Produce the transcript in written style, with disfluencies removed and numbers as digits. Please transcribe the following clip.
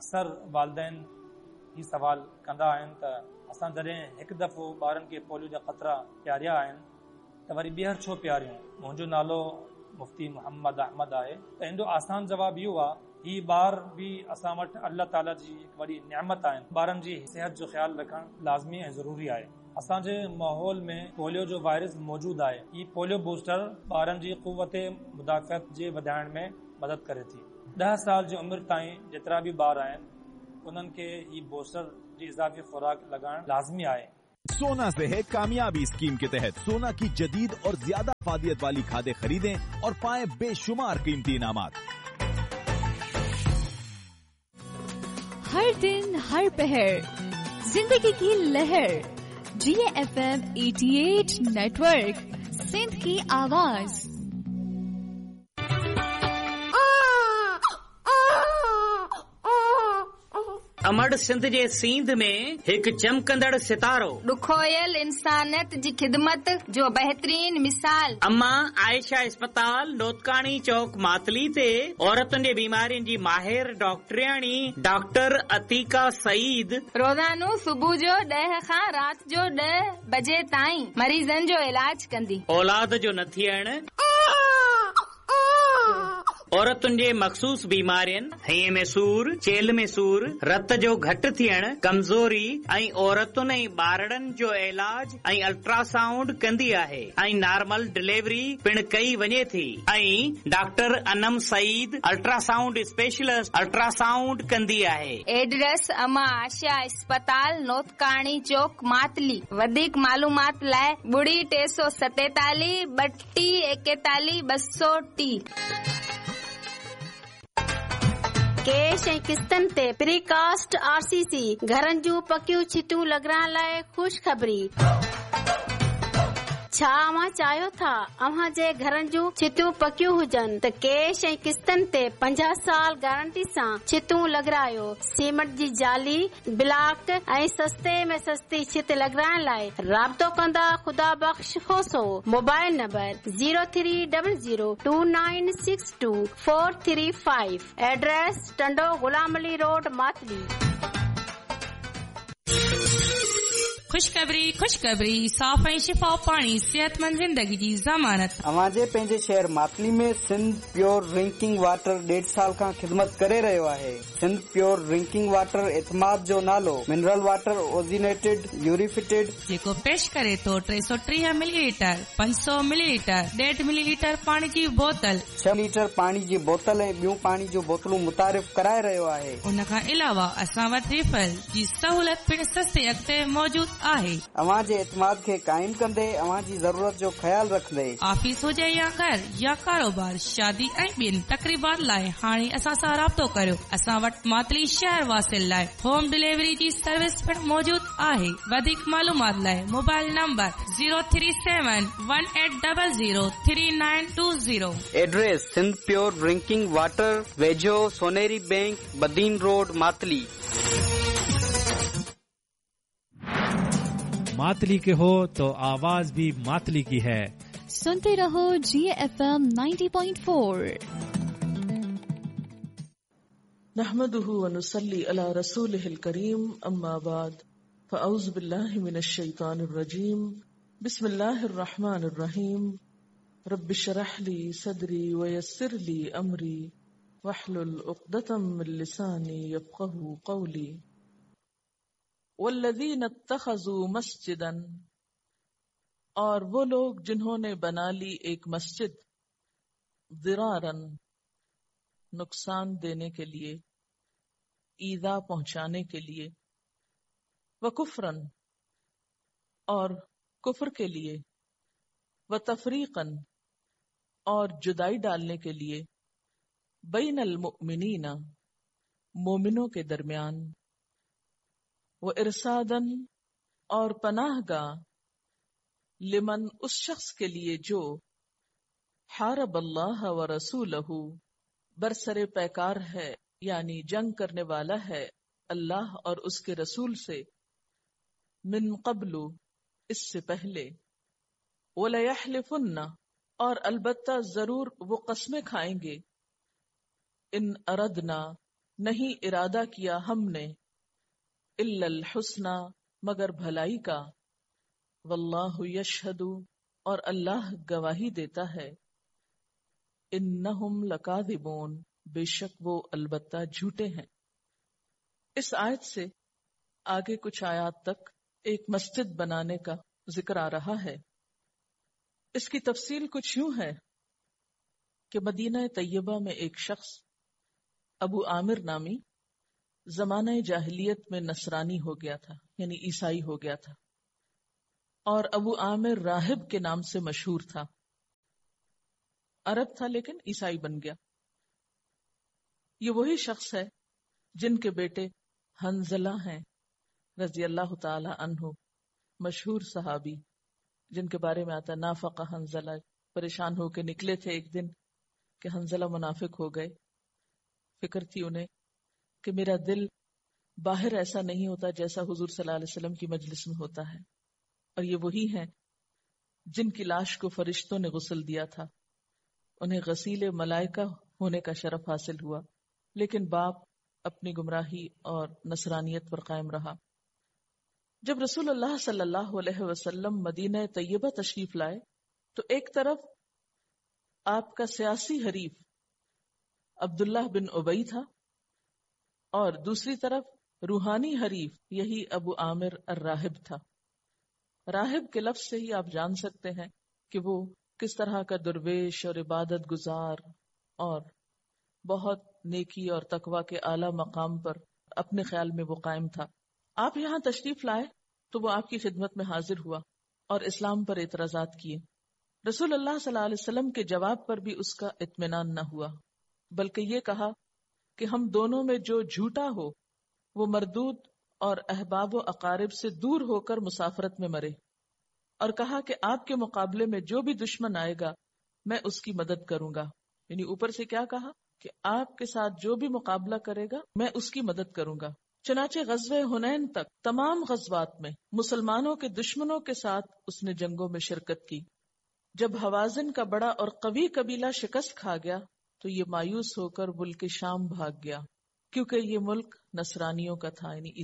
अक्सर वालिदैन ही सवाल कंदा आहिनि त असां जॾहिं हिकु दफ़ो ॿारनि खे पोलियो जा ख़तरा पियारिया आहिनि त वरी ॿीहर छो पियारियूं। मुंहिंजो नालो मुफ्ती मोहम्मद अहमद आहे। त हिन जो आसान जवाब इहो आहे, ही ॿार बि असां वटि अल्लाह ताला जी हिकु वॾी नियामत आहिनि। ॿारनि जी सिहत जो ख़्यालु रखणु लाज़मी ऐं ज़रूरी आहे। असांजे माहौल में पोलियो जो वायरस मौजूदु आहे। ही पोलियो बूस्टर ॿारनि जी क़ुव्वत मुदाफ़ियत जे वधाइण में मदद करे थी। 10 साल जी उमिरि ताईं जेतिरा बि ॿार आहिनि उन्हनि खे ही बूस्टर जी इज़ाफ़ी खुराक लॻाइण लाज़मी आहे। सोना से है कामयाबी स्कीम के तहत सोना की जदीद और ज्यादा फादियत वाली खादें खरीदें और पाएं बेशुमार कीमती इनामात। हर दिन हर पहर जिंदगी की लहर GFM 88 नेटवर्क सिंध की आवाज। अमड़ सिंध जे सींध में एक चमकंदड़ सितारो दुखोयल इंसानियत जी खिदमत जो बेहतरीन मिसाल। अम्मा आयशा अस्पताल नोतकानी चौक मातली ते औरतुनि जे बीमारियुनि जी माहिर डॉक्टरियाणी डॉक्टर अतीका सईद रोज़ानो सुबुह जो 10 खां रात जो 10 बजे ताईं मरीज़नि जो इलाज कंदी। औलाद जो न थियण, औरतुनि जे मखसूस बीमारियुनि हईअ में सूर, चेल में सूर, रत जो घटि थियण, कमज़ोरी ऐं औरतुनि ऐं ॿारड़नि जो इलाज ऐं अल्ट्रासाउंड कंदी आहे ऐं नॉर्मल डिलीवरी पिण कई वञे थी। ऐं doctor Anam Saeed ultrasound specialist ultrasound कंदी आहे। एड्रेस अम्मा आशा अस्पताल नोतकानी चौक मातली। वधीक मालूमात लाइ 347 3241 230। कैश ऐं किस्तनि ते प्रीकास्ट RCC घरनि जूं पकियूं छिटूं लॻाइण लाइ ख़ुशख़बरी। छा अव्हां चाहियो था अव्हां जे घरनि जूं छितूं पकियूं हुजनि त कैश ऐं किस्तनि ते 50 साल गारंटी सां छितूं लॻारायो। सीमेंट जी जाली, ब्लॉक ऐं सस्ते में सस्ती छित लॻाइण लाइ राब्तो कंदा ख़ुदा बख़्श खोसो। Mobile number 03002962 435। Address Tando Ghulam Ali road Matali. खुशखबरी साफ़ ऐं शिफा पाणी सेहतमंद जिंदगी जी ज़मानत। अवांजे पंहिंजे शहर मातली में सिंध प्योर ड्रिंकिंग वाटर 1.5 साल खां ख़िदमत करे रहियो आहे। सिंध प्योर ड्रिंकिंग वाटर एतमाद जो नालो मिनरल वाटर ओरिजिनेटेड यूरिफिटेड जेको पेश करे तो 330 मिलीलीटर, 500 मिलीलीटर, 1.5 मिलीलीटर पाणी जी बोतल, 6 लीटर पाणी जी बोतल ऐं ॿियूं पाणी जूं बोतलूं मुतारिफ़ कराए रहियो आहे। उन खां अलावा असां वटि रिफिल जी सहूलियत पिण सस्ते अघ ते मौजूद आहे। अवां जे एतमाद खे कायम कंदे अवां जी ज़रूरत जो ख्याल रखंदे ऑफिस हुजे या घर या कारोबार, शादी ऐं ॿियनि तकरीबात लाइ हाणे असां सां राब्तो करियो। असां वटि मातली शहर वासिल लाइ होम डिलीवरी जी सर्विस पिण मौजूद आहे। वधीक मालूमात लाइ mobile number 03718003920। Address Sindh pure drinking water वेझो सोनेरी बैंक बदीन रोड मातली। मातली के हो तो आवाज भी मातली की है। सुनते रहो GFM 90.4। नहमदुहु व नुसल्ली अला रसूलिहिल करीम अम्मा बाद फअऊज़ु बिल्लाहि मिनश शैतानिर रजीम बिस्मिल्लाहिर रहमानिर रहीम रब्बि शरह ली सदरी व यस्सिर ली अमरी वहलुल उक़दतम मिन लिसानी यफ़क़हू क़ौली। वल्लज़ीन इत्तख़ज़ू मस्जिदन, और वो लोग जिन्होंने बना ली एक मस्जिद, ज़िरारन नुकसान देने के लिए, ईज़ा पहुंचाने के लिए, व कुफ्रन और कुफ्र के लिए, व तफरीकन और जुदाई डालने के लिए, बैनल मुअमिनीना मोमिनों के दरमियान, वो इरसादन और पनाहगाह लिमन उस शख्स के लिए जो हारब अल्लाह व रसूलहू बरसरे पैकार है, यानी जंग करने वाला है अल्लाह और उसके रसूल से, मिन क़ब्लु इससे पहले, वलयहलिफुन्ना और अलबत्ता जरूर वो कस्में खाएंगे, इन अरदना نہیں ارادہ کیا ہم نے الا الحسنى مگر بھلائی کا، واللہ یشہد اور اللہ گواہی دیتا ہے، انہم لکاذبون بے شک وہ البتہ جھوٹے ہیں۔ اس آیت سے آگے کچھ آیات تک ایک مسجد بنانے کا ذکر آ رہا ہے۔ اس کی تفصیل کچھ یوں ہے کہ مدینہ طیبہ میں ایک شخص ابو عامر نامی زمانہ جاہلیت میں نصرانی ہو گیا تھا، یعنی عیسائی ہو گیا تھا، اور ابو عامر راہب کے نام سے مشہور تھا۔ عرب تھا لیکن عیسائی بن گیا۔ یہ وہی شخص ہے جن کے بیٹے حنظلہ ہیں رضی اللہ تعالی عنہ، مشہور صحابی جن کے بارے میں آتا نافق حنظلہ، پریشان ہو کے نکلے تھے ایک دن کہ حنظلہ منافق ہو گئے۔ فکر تھی انہیں کہ میرا دل باہر ایسا نہیں ہوتا جیسا حضور صلی اللہ علیہ وسلم کی مجلس میں ہوتا ہے، اور یہ وہی ہیں جن کی لاش کو فرشتوں نے غسل دیا تھا، انہیں غسیل ملائکہ ہونے کا شرف حاصل ہوا، لیکن باپ اپنی گمراہی اور نصرانیت پر قائم رہا۔ جب رسول اللہ صلی اللہ علیہ وسلم مدینہ طیبہ تشریف لائے تو ایک طرف آپ کا سیاسی حریف عبداللہ بن ابی تھا، اور دوسری طرف روحانی حریف یہی ابو عامر الراہب تھا۔ راہب کے لفظ سے ہی آپ جان سکتے ہیں کہ وہ کس طرح کا درویش اور عبادت گزار اور بہت نیکی اور تقوی کے اعلیٰ مقام پر اپنے خیال میں وہ قائم تھا۔ آپ یہاں تشریف لائے تو وہ آپ کی خدمت میں حاضر ہوا اور اسلام پر اعتراضات کیے۔ رسول اللہ صلی اللہ علیہ وسلم کے جواب پر بھی اس کا اطمینان نہ ہوا، بلکہ یہ کہا کہ ہم دونوں میں جو جھوٹا ہو وہ مردود اور احباب و اقارب سے دور ہو کر مسافرت میں مرے، اور کہا کہ آپ کے مقابلے میں جو بھی دشمن آئے گا میں اس کی مدد کروں گا۔ یعنی اوپر سے کیا کہا کہ آپ کے ساتھ جو بھی مقابلہ کرے گا میں اس کی مدد کروں گا۔ چنانچہ غزوہ حنین تک تمام غزوات میں مسلمانوں کے دشمنوں کے ساتھ اس نے جنگوں میں شرکت کی۔ جب حوازن کا بڑا اور قوی قبیلہ شکست کھا گیا تو یہ مایوس ہو کر ملک شام بھاگ گیا، کیونکہ یہ ملک نصرانیوں کا تھا، یعنی